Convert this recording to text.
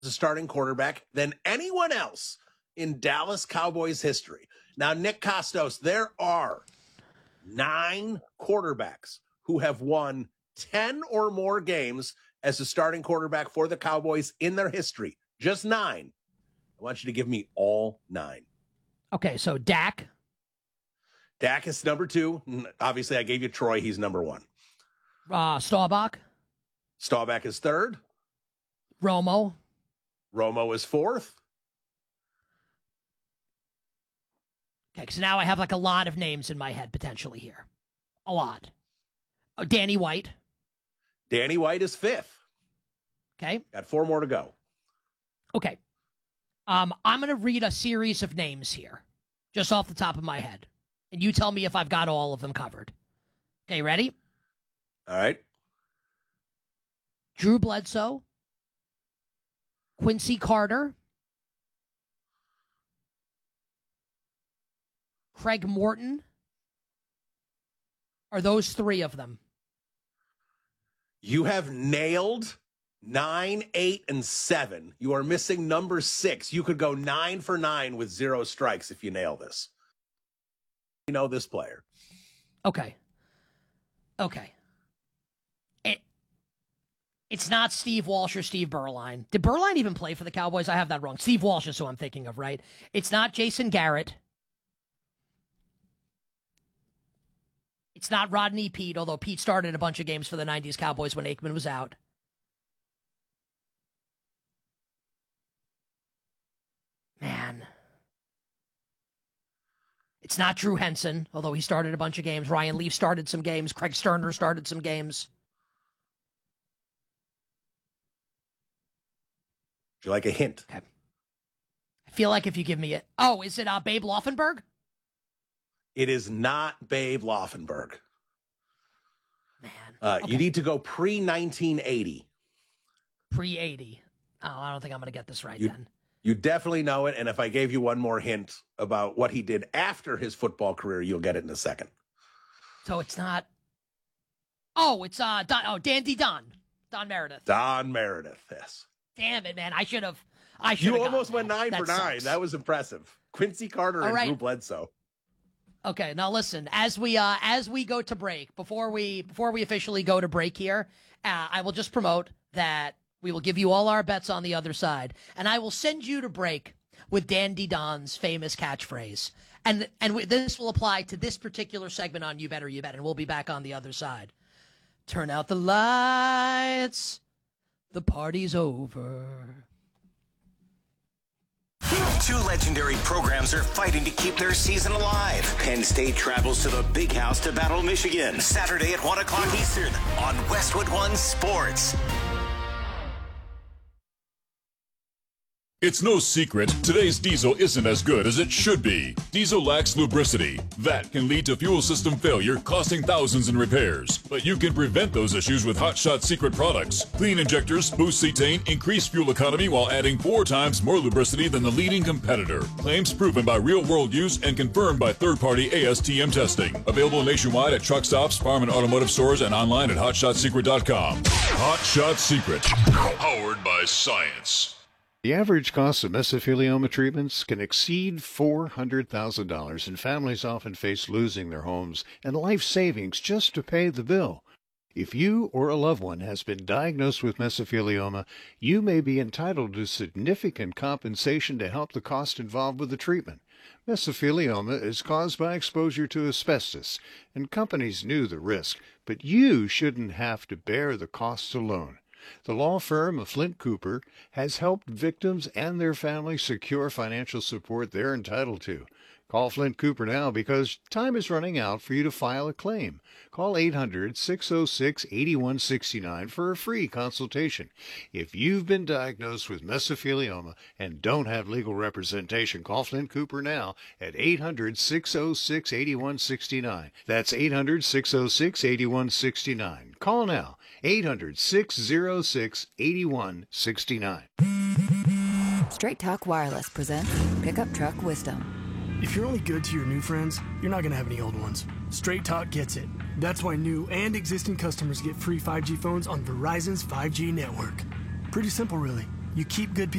as a starting quarterback than anyone else in Dallas Cowboys history. Now, Nick Kostos, there are 9 quarterbacks who have won 10 or more games as a starting quarterback for the Cowboys in their history. Just 9. I want you to give me all 9. Okay, so Dak. Dak is number 2. Obviously, I gave you Troy. He's number 1. Staubach. Staubach is 3rd. Romo. Romo is 4th. Okay, because now I have like a lot of names in my head potentially here. A lot. Oh, Danny White. Danny White is 5th. Okay. Got 4 more to go. Okay. I'm going to read a series of names here, just off the top of my head. And you tell me if I've got all of them covered. Okay, ready? All right. Drew Bledsoe. Quincy Carter. Craig Morton. Are those 3 of them? You have nailed 9, 8, and 7. You are missing number 6. You could go 9 for 9 with 0 strikes if you nail this. You know this player. Okay. It's not Steve Walsh or Steve Berline. Did Berline even play for the Cowboys? I have that wrong. Steve Walsh is who I'm thinking of, right? It's not Jason Garrett. It's not Rodney Peete, although Pete started a bunch of games for the 90s Cowboys when Aikman was out. Man. It's not Drew Henson, although he started a bunch of games. Ryan Leaf started some games. Craig Sterner started some games. Would you like a hint? Okay. I feel like if you give me it. Oh, is it Babe Laufenberg? It is not Babe Laufenberg. Man. Okay. You need to go pre-1980. Pre-80. Oh, I don't think I'm going to get this right then. You definitely know it, and if I gave you one more hint about what he did after his football career, you'll get it in a second. So it's not... Oh, it's Dandy Don. Don Meredith. Don Meredith, yes. Damn it, man. I should have You almost went 9 for 9. Sucks. That was impressive. Quincy Carter and Drew Bledsoe. Okay, now listen, as we go to break, before we officially go to break here, I will just promote that we will give you all our bets on the other side, and I will send you to break with Dandy Don's famous catchphrase. And this will apply to this particular segment on You Better You Bet, and we'll be back on the other side. Turn out the lights. The party's over. 2 legendary programs are fighting to keep their season alive. Penn State travels to the Big House to battle Michigan. Saturday at 1 o'clock Eastern on Westwood One Sports. It's no secret, today's diesel isn't as good as it should be. Diesel lacks lubricity. That can lead to fuel system failure, costing thousands in repairs. But you can prevent those issues with Hot Shot Secret products. Clean injectors, boost cetane, increase fuel economy while adding 4 times more lubricity than the leading competitor. Claims proven by real-world use and confirmed by third-party ASTM testing. Available nationwide at truck stops, farm and automotive stores, and online at hotshotsecret.com. Hot Shot Secret. Powered by science. The average cost of mesothelioma treatments can exceed $400,000, and families often face losing their homes and life savings just to pay the bill. If you or a loved one has been diagnosed with mesothelioma, you may be entitled to significant compensation to help the cost involved with the treatment. Mesothelioma is caused by exposure to asbestos, and companies knew the risk, but you shouldn't have to bear the costs alone. The law firm of Flint Cooper has helped victims and their families secure financial support they're entitled to. Call Flint Cooper now because time is running out for you to file a claim. Call 800-606-8169 for a free consultation. If you've been diagnosed with mesothelioma and don't have legal representation, call Flint Cooper now at 800-606-8169. That's 800-606-8169. Call now. 800-606-8169. Straight Talk Wireless presents Pickup Truck Wisdom. If you're only good to your new friends, you're not going to have any old ones. Straight Talk gets it. That's why new and existing customers get free 5G phones on Verizon's 5G network. Pretty simple, really. You keep good people